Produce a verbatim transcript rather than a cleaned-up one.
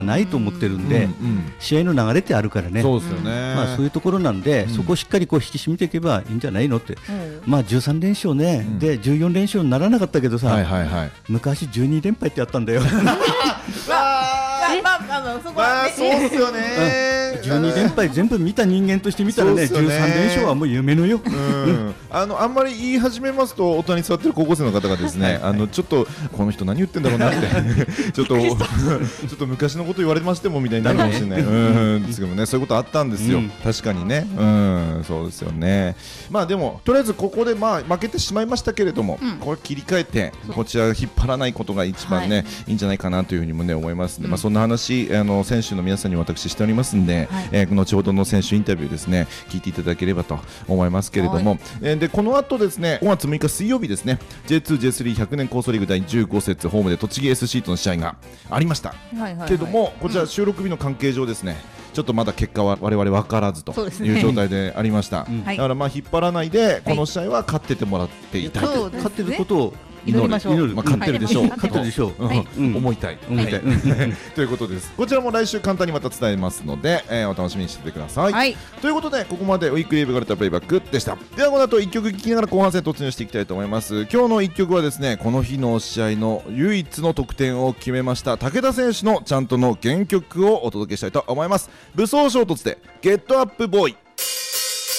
ないと思ってるんで、 うんうん、 試合の流れってあるからね。 そうですよね、 まあ、そういうところなんで、うん、そこをしっかりこう引き締めていけばいいんじゃないのって、うん、まあじゅうさんれんしょうね、うん、でじゅうよんれんしょうにならなかったけどさ、はいはいはい、昔じゅうにれんぱいってやったんだよ。 まあ、まあ、まあ、そこは、ね、 まあ、そうっすよね、 うん、じゅうにれんぱい全部見た人間として見たらね、じゅうさんれんしょうはもう夢のよ、うん、 あのあんまり言い始めますと大人に座ってる高校生の方がですね、はいはい、あのちょっとこの人何言ってんだろうなってちょっとちょっと昔のこと言われましてもみたいになるかもしれない、うんですけどね、そういうことあったんですよ、うん、確かにね、うん、そうですよね。まあでもとりあえずここでまあ負けてしまいましたけれども、うん、これ切り替えてこちら引っ張らないことが一番ね、はい、いいんじゃないかなというふうにもね思いますので、うん、まあそんな話あの選手の皆さんに私しておりますんで、はい、えー、後ほどの選手インタビューですね聞いていただければと思いますけれども、はい、えー、でこの後ですねごがつむいか水曜日ですね ジェイツー、ジェイスリーひゃく 年構想リーグだいじゅうご節ホームで栃木 エスシー との試合がありました、はいはいはい、けれどもこちら収録日の関係上ですね、ちょっとまだ結果は我々分からずという状態でありました、ね、だからまあ引っ張らないでこの試合は勝っててもらっていたい、はい、 勝ってることを祈りましょう。 祈る、まあ、勝ってるでしょう、 はい、勝ってるでしょう、はいうん、思いたい、思いたい、はい、ということです。こちらも来週簡単にまた伝えますので、えー、お楽しみにしててください、はい、ということでここまでウィークリーエブガルタプレイバックでした。ではこの後いっきょく聴きながら後半戦突入していきたいと思います。今日のいっきょくはですねこの日の試合の唯一の得点を決めました武田選手のちゃんとの原曲をお届けしたいと思います。武装衝突でゲットアップボーイ。